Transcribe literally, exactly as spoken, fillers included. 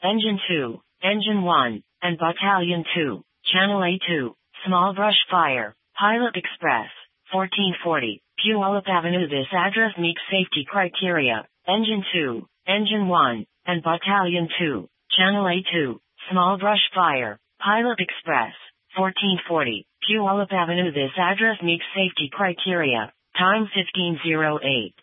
Engine two, Engine one, and Battalion two, Channel A two, Small Brush Fire, Pilot Express, fourteen forty, Puyallup Avenue. This address meets safety criteria. Engine two, Engine one, and Battalion two, Channel A two, Small Brush Fire, Pilot Express, fourteen forty, Puyallup Avenue. This address meets safety criteria. Time fifteen oh eight.